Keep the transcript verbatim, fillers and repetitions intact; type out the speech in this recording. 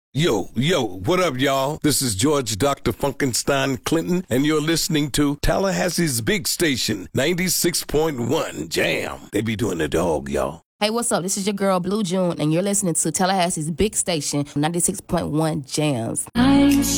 Yo, yo, what up, y'all? This is George Doctor Funkenstein Clinton, and you're listening to Tallahassee's big station, ninety-six point one Jam. They be doing the dog, y'all. Hey, what's up? This is your girl, Blue June, and you're listening to Tallahassee's big station, ninety-six point one Jams. I'm